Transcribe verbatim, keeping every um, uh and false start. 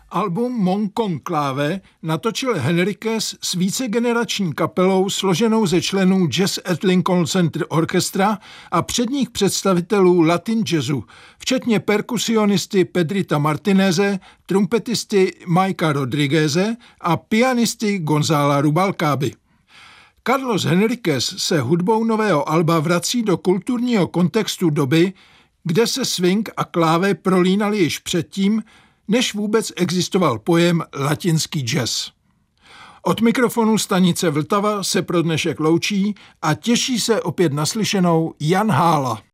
Album Mon Conclave natočil Henriques s vícegenerační kapelou složenou ze členů Jazz at Lincoln Center Orchestra a předních představitelů latin jazzu, včetně perkusionisty Pedrita Martineze, trumpetisty Mikea Rodrigueze a pianisty Gonzala Rubalcaby. Carlos Henriques se hudbou nového alba vrací do kulturního kontextu doby, kde se swing a kláve prolínaly již předtím, než vůbec existoval pojem latinský jazz. Od mikrofonu stanice Vltava se pro dnešek loučí a těší se opět naslyšenou Jan Hála.